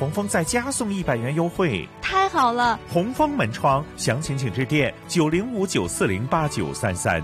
红枫再加送100元优惠。 太好了！ 红枫门窗，详情请致电905-940-8933。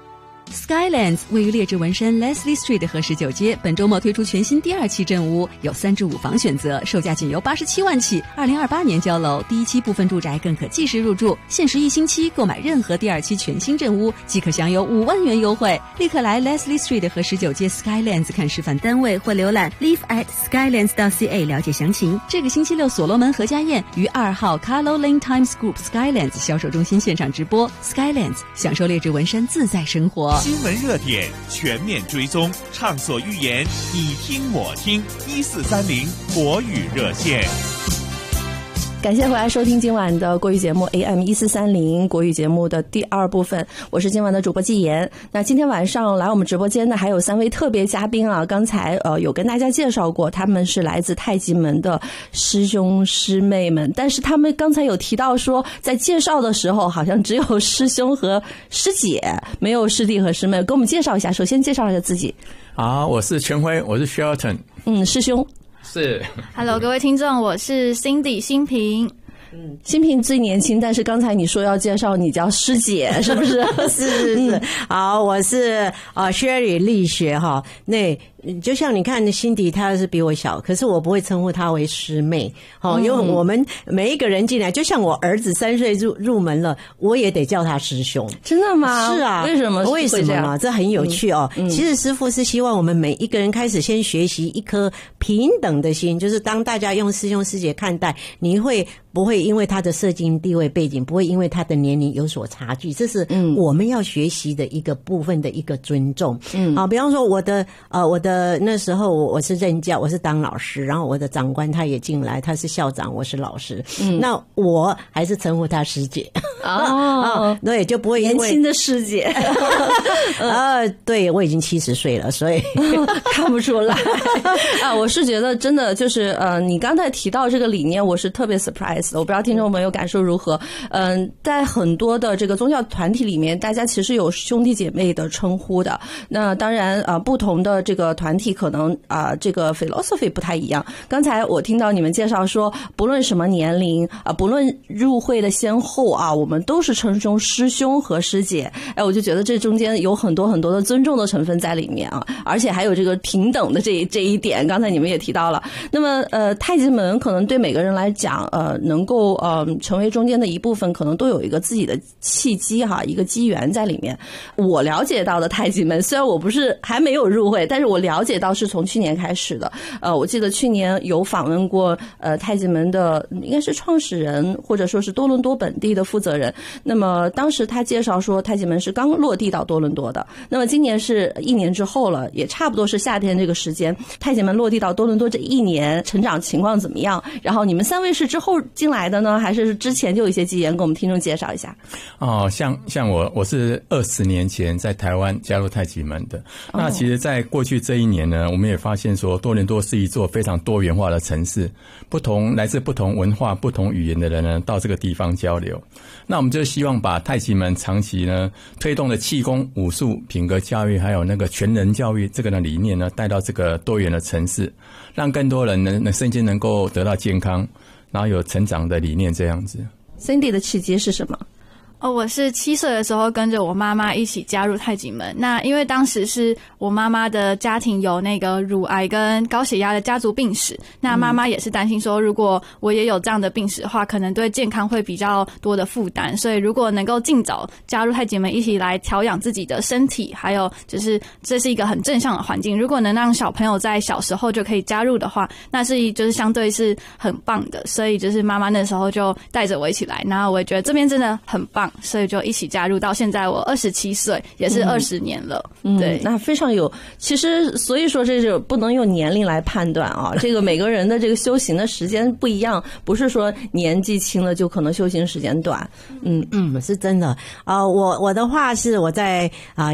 Skylands 位于劣质文山 Leslie Street 和19街，本周末推出全新第2期镇屋，有3至5房选择，售价仅由87万起，2028年交楼，第1期部分住宅更可即时入住，限时1星期购买任何第2期全新镇屋即可享有5万元优惠。立刻来 Leslie Street 和19街 Skylands 看示范单位或浏览 live@skylands.ca 了解详情。这个星期六所罗门何家宴于2号 Carlo Lane Times Group Skylands 销售中心现场直播， Skylands 享受劣质文山自在生活。 新闻热点全面追踪，畅所欲言，你听我听，1430国语热线。 感谢回来收听今晚的国语节目 AM1430 国语节目的第2部分，我是今晚的主播季妍。那今天晚上来我们直播间的还有3位特别嘉宾啊，刚才有跟大家介绍过，他们是来自太极门的师兄师妹们，但是他们刚才有提到说，在介绍的时候好像只有师兄和师姐，没有师弟和师妹，给我们介绍一下。首先介绍一下自己。 好，我是全辉，我是 Shelton。 师兄。 是 ，Hello， 各位听众，我是 Cindy 新平。 新平最年轻，但是刚才你说要介绍你叫师姐，是不是？ 是。好，我是Sherry 丽雪哈。那就像你看，Cindy她是比我小，可是我不会称呼她为师妹，因为我们每一个人进来，就像我儿子3岁入门了，我也得叫他师兄。 真的吗？ 是啊。 为什么呢？这很有趣哦。其实师父是希望我们每一个人开始先学习一颗平等的心，就是当大家用师兄师姐看待，你不会因为他的社经地位背景，不会因为他的年龄有所差距，这是我们要学习的一个部分的一个尊重。好，比方说我的那时候我是任教，我是当老师，然后我的长官他也进来，他是校长，我是老师，那我还是称呼他师姐。对，就不会因为年轻的师姐。 对，我已经70岁了，所以看不出来。我是觉得真的就是你刚才提到这个理念，我是特别 surprise 的，我不知道听众朋友感受如何。在很多的这个宗教团体里面，大家其实有兄弟姐妹的称呼的。那当然不同的这个团体可能这个 philosophy 不太一样。刚才我听到你们介绍说，不论什么年龄不论入会的先后我们都是称兄师兄和师姐。我就觉得这中间有很多很多的尊重的成分在里面而且还有这个平等的这一点，刚才你们也提到了。那么太极门可能对每个人来讲能够成为中间的一部分，可能都有一个自己的契机一个机缘在里面。我了解到的太极门，虽然我还没有入会，但是我了解到是从去年开始的。我记得去年有访问过太极门的应该是创始人，或者说是多伦多本地的负责人。那么当时他介绍说，太极门是刚落地到多伦多的。那么今年是1年之后了，也差不多是夏天这个时间，太极门落地到多伦多这1年成长情况怎么样？然后你们3位是之后进来的呢，还是之前就有一些机缘？给我们听众介绍一下。 像我是20年前在台湾加入太极门的。那其实在过去这1年呢，我们也发现说多伦多是一座非常多元化的城市，来自不同文化不同语言的人呢到这个地方交流。那我们就希望把太极门长期呢推动的气功、武术、品格教育还有那个全人教育这个的理念呢带到这个多元的城市，让更多人呢身心能够得到健康，然后有成长的理念这样子。 Cindy 的契机是什么？ 我是7岁的时候跟着我妈妈一起加入太极门。那因为当时是我妈妈的家庭有那个乳癌跟高血压的家族病史，那妈妈也是担心说，如果我也有这样的病史的话，可能对健康会比较多的负担，所以如果能够尽早加入太极门，一起来调养自己的身体，还有就是这是一个很正向的环境，如果能让小朋友在小时候就可以加入的话，那是就是相对是很棒的。所以就是妈妈那时候就带着我一起来，然后我也觉得这边真的很棒，所以就一起加入到现在我27岁，也是20年了。对， 那非常有，其实所以说这就不能用年龄来判断这个每个人的这个修行的时间不一样，不是说年纪轻了就可能修行时间短。 是真的我的话是我在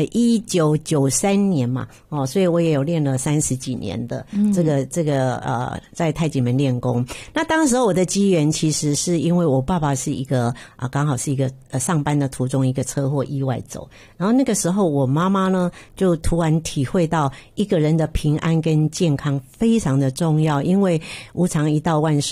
1993年嘛所以我也有练了30几年的这个在太极门练功。那当时我的机缘其实是因为我爸爸是一个刚好是一个上班的途中一个车祸意外走，然后那个时候我妈妈呢就突然体会到一个人的平安跟健康非常的重要，因为无常一到万事